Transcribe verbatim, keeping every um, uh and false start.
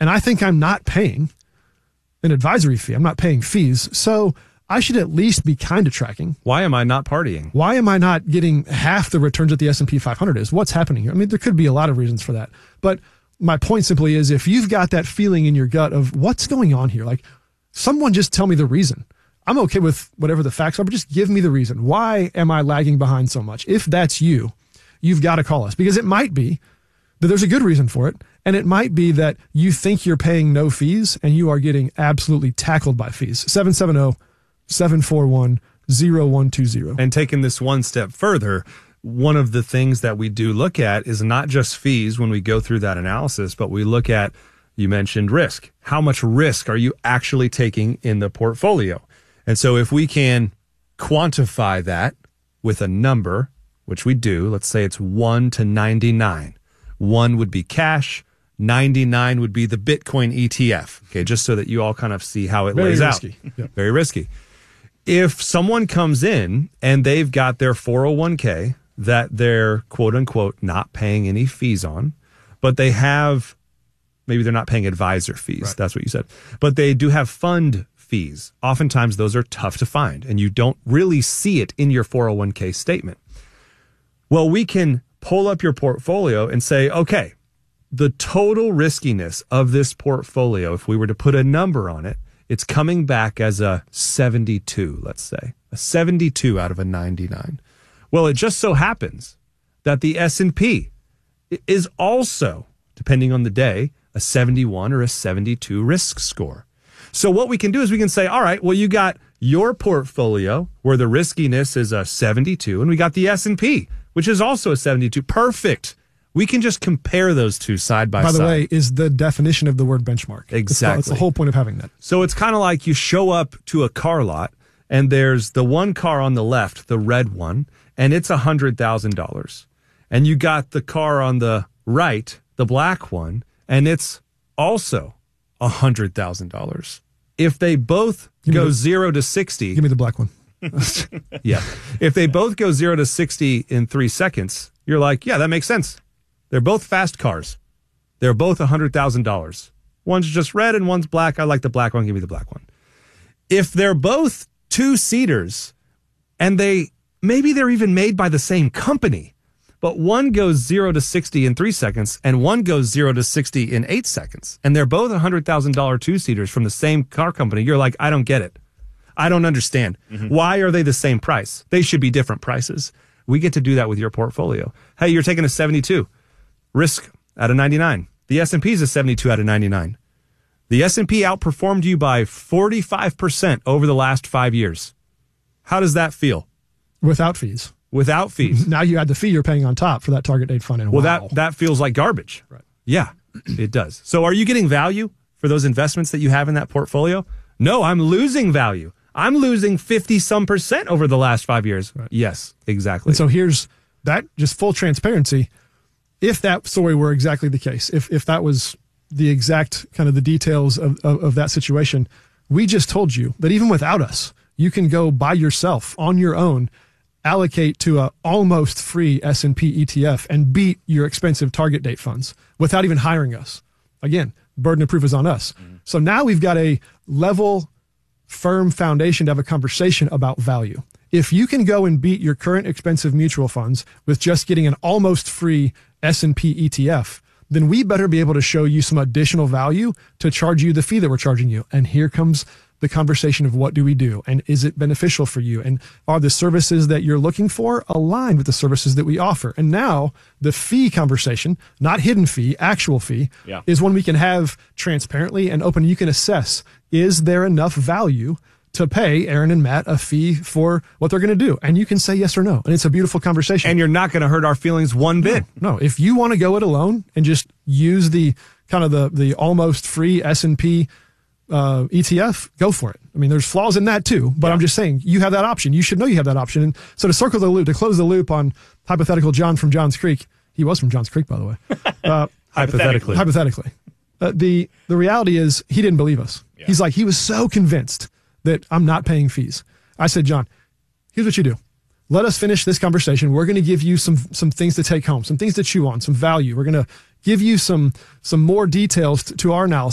and I think I'm not paying an advisory fee. I'm not paying fees. So I should at least be kind of tracking. Why am I not partying? Why am I not getting half the returns that the S and P five hundred is? What's happening here? I mean, there could be a lot of reasons for that. But my point simply is, if you've got that feeling in your gut of what's going on here, like, someone just tell me the reason. I'm okay with whatever the facts are, but just give me the reason. Why am I lagging behind so much? If that's you, you've got to call us, because it might be that there's a good reason for it. And it might be that you think you're paying no fees and you are getting absolutely tackled by fees. seven seven zero, seven four one, zero one two zero. And taking this one step further, one of the things that we do look at is not just fees when we go through that analysis, but we look at, you mentioned risk. How much risk are you actually taking in the portfolio? And so if we can quantify that with a number, which we do, let's say it's one to ninety-nine. One would be cash, ninety-nine would be the Bitcoin E T F. Okay, just so that you all kind of see how it Very lays risky. out. Yep. Very risky. If someone comes in and they've got their four oh one k that they're, quote unquote, not paying any fees on, but they have, maybe they're not paying advisor fees. Right. That's what you said. But they do have fund fees. Oftentimes those are tough to find and you don't really see it in your four oh one k statement. Well, we can pull up your portfolio and say, okay, the total riskiness of this portfolio, if we were to put a number on it, it's coming back as a seventy-two, let's say, a seventy-two out of a ninety-nine. Well, it just so happens that the S and P is also, depending on the day, a seventy-one or a seventy-two risk score. So what we can do is we can say, all right, well, you got your portfolio where the riskiness is a seventy-two, and we got the S and P, which is also a seventy-two. Perfect. We can just compare those two side by side. By the way, is the definition of the word benchmark. Exactly. That's the whole point of having that. So it's kind of like you show up to a car lot, and there's the one car on the left, the red one, and it's one hundred thousand dollars. And you got the car on the right, the black one, and it's also one hundred thousand dollars. If they both Give go the, zero to sixty. Give me the black one. Yeah. If they both go zero to sixty in three seconds, you're like, yeah, that makes sense. They're both fast cars. They're both one hundred thousand dollars. One's just red and one's black. I like the black one. Give me the black one. If they're both two-seaters and they maybe they're even made by the same company, but one goes zero to sixty in three seconds and one goes zero to sixty in eight seconds, and they're both one hundred thousand dollars two-seaters from the same car company, you're like, I don't get it. I don't understand. Mm-hmm. Why are they the same price? They should be different prices. We get to do that with your portfolio. Hey, you're taking a seventy-two. Risk out of ninety-nine. The S and P is a seventy-two out of ninety-nine. The S and P outperformed you by forty-five percent over the last five years. How does that feel? Without fees. Without fees. Now you add the fee you're paying on top for that target date fund. And well, wow. that, that feels like garbage. Right. Yeah, it does. So are you getting value for those investments that you have in that portfolio? No, I'm losing value. I'm losing fifty some percent over the last five years. Right. Yes, exactly. And so here's that, just full transparency. If that story were exactly the case, if if that was the exact kind of the details of, of, of that situation, we just told you that even without us, you can go by yourself on your own, allocate to a almost free S and P E T F and beat your expensive target date funds without even hiring us. Again, burden of proof is on us. Mm-hmm. So now we've got a level, firm foundation to have a conversation about value. If you can go and beat your current expensive mutual funds with just getting an almost free S and P E T F, then we better be able to show you some additional value to charge you the fee that we're charging you. And here comes the conversation of what do we do? And is it beneficial for you? And are the services that you're looking for aligned with the services that we offer? And now the fee conversation, not hidden fee, actual fee, yeah. is one we can have transparently and open. You can assess, is there enough value to pay Aaron and Matt a fee for what they're going to do? And you can say yes or no. And it's a beautiful conversation. And you're not going to hurt our feelings one bit. No, no. If you want to go it alone and just use the kind of the, the almost free S and P uh, E T F, go for it. I mean, there's flaws in that too, but yeah. I'm just saying you have that option. You should know you have that option. And so to circle the loop, to close the loop on hypothetical John from Johns Creek, he was from Johns Creek, by the way. Uh, hypothetically. Hypothetically. Uh, the, the reality is he didn't believe us. Yeah. He's like, he was so convinced that I'm not paying fees. I said, John, here's what you do. Let us finish this conversation. We're going to give you some some things to take home, some things to chew on, some value. We're going to give you some some more details to, to our analysis.